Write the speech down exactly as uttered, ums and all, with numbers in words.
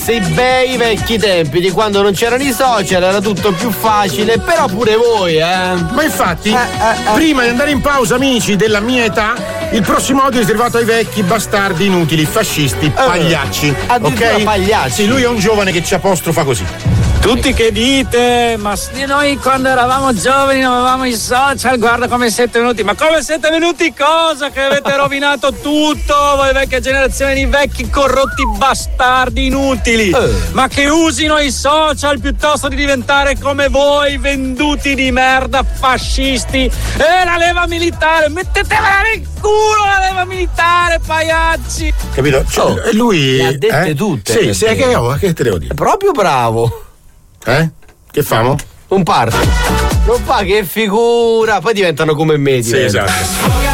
I bei vecchi tempi di quando non c'erano i social, era tutto più facile, però pure voi, eh. Ma infatti, eh, eh, eh. prima di andare in pausa, amici della mia età, il prossimo audio è riservato ai vecchi bastardi inutili, fascisti, pagliacci. Addirittura ok? pagliacci. Sì, lui è un giovane che ci apostrofa così. Tutti che dite, ma noi quando eravamo giovani non avevamo i social, guarda come siete venuti, ma come siete venuti cosa? Che avete rovinato tutto, voi vecchia generazione di vecchi corrotti bastardi inutili, eh. ma che usino i social piuttosto di diventare come voi, venduti di merda, fascisti, e la leva militare, mettetevela nel culo la leva militare, pagliacci! Capito? Cioè, oh, lui... le ha dette eh? tutte. Sì, sì, che, oh, che te devo dire? È proprio bravo. Eh? Che famo? Un party. Non fa che figura, poi diventano come me. Sì, esatto.